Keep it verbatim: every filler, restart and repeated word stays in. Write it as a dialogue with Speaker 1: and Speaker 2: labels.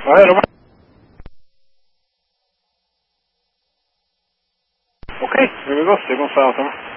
Speaker 1: ahead, over. Okay, here we go, signal south, over.